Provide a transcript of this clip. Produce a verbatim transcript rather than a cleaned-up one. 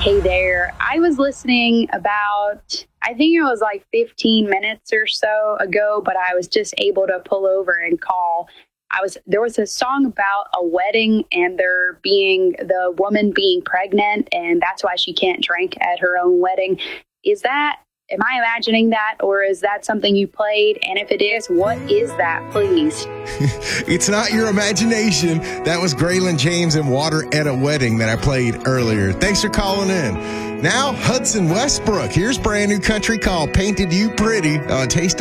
Hey there. I was listening about, I think it was like fifteen minutes or so ago, but I was just able to pull over and call. I was, there was a song about a wedding and there being, the woman being pregnant, and that's why she can't drink at her own wedding. Is that, am I imagining that, or is that something you played? And if it is, what is that, please? It's not your imagination. That was Graylin James and Water at a Wedding that I played earlier. Thanks for calling in. Now, Hudson Westbrook. Here's brand new country called Painted You Pretty on Taste of